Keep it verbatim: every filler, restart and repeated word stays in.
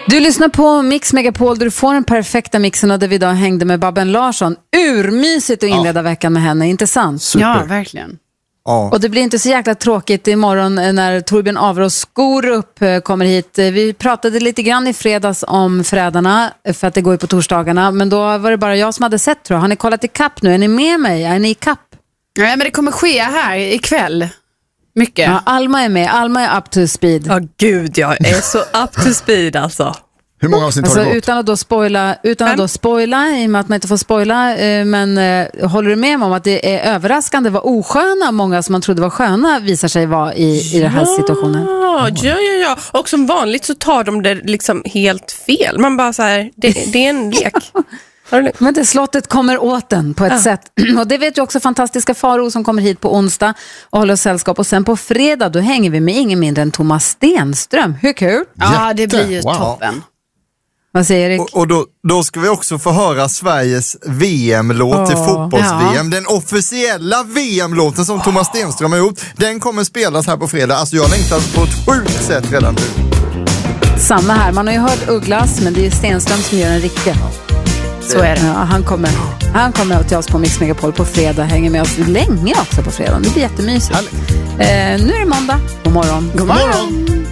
Du lyssnar på Mix Megapol där du får den perfekta mixen och där vi idag hängde med Babben Larsson. Urmysigt att inleda ja. veckan med henne, inte sant? Super. Ja, verkligen. Ja. Och det blir inte så jäkla tråkigt imorgon när Torbjörn Avros Skorup kommer hit. Vi pratade lite grann i fredags om Frädarna för att det går ju på torsdagarna. Men då var det bara jag som hade sett, tror jag. Har ni kollat i kapp nu? Är ni med mig? Är ni i kapp? Nej, men det kommer ske här ikväll. Mycket. Ja, Alma är med. Alma är up to speed. Ja, gud, jag är så up to speed alltså. Hur många avsnitt alltså, har det gått? Utan att då spoila, utan att då spoila i och med att man inte får spoila, eh, men eh, håller du med om att det är överraskande vad osköna många som man trodde var sköna visar sig vara i, i den här situationen? Ja, ja, ja, ja. Och som vanligt så tar de det liksom helt fel. Man bara så här, det, det är en lek. Men det slottet kommer åt den på ett ja. sätt. Och det vet ju också fantastiska Faro som kommer hit på onsdag och håller sällskap. Och sen på fredag då hänger vi med ingen mindre än Thomas Stenström. Hur kul? Ja, det blir ju wow. toppen. Vad säger Erik? Och, och då, då ska vi också få höra Sveriges V M-låt oh, till fotbolls-V M. Ja. Den officiella V M-låten som oh. Thomas Stenström har gjort. Den kommer spelas här på fredag. Alltså jag längtar på ett sjukt sätt redan nu. Samma här. Man har ju hört Ugglas, men det är Stenström som gör en riktig. Så är det. Ja, han kommer, han kommer till oss på Mix Megapol på fredag. Hänger med oss länge också på fredag. Det blir jättemysigt. Eh, nu är det måndag. God morgon. God morgon. God morgon.